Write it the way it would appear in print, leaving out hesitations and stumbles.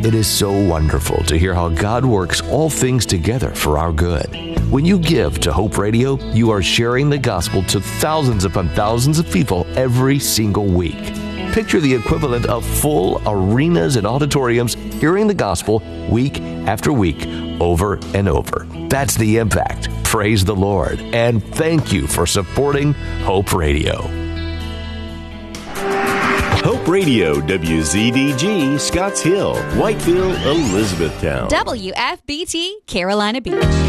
It is so wonderful to hear how God works all things together for our good. When you give to Hope Radio, you are sharing the gospel to thousands upon thousands of people every single week. Picture the equivalent of full arenas and auditoriums hearing the gospel week after week, over and over. That's the impact. Praise the Lord. And thank you for supporting Hope Radio. Hope Radio, WZDG, Scotts Hill, Whitefield, Elizabethtown. WFBT, Carolina Beach.